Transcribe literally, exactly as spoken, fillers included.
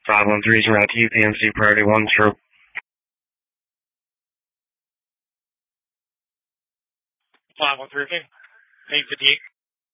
five one three is route to U P M C priority one stroke. five one three, okay. eight fifty-eight.